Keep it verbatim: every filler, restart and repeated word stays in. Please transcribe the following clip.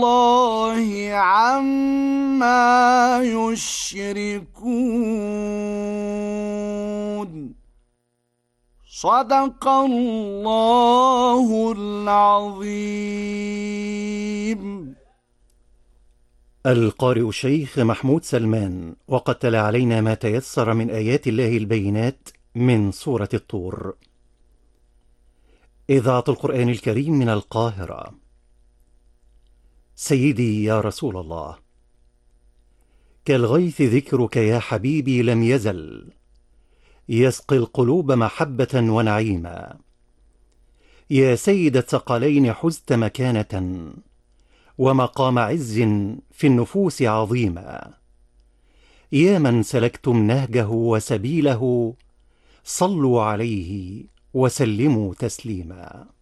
الله عما يشركون. صدق الله العظيم. القارئ الشيخ محمود سلمان، وقد تلا علينا ما تيسر من آيات الله البينات من سورة الطور. إذاعة القرآن الكريم من القاهرة. سيدي يا رسول الله، كالغيث ذكرك يا حبيبي لم يزل يسقي القلوب محبة ونعيما. يا سيد الثقلين حزت مكانة ومقام عز في النفوس عظيما. يا من سلكتم نهجه وسبيله صلوا عليه وسلموا تسليما.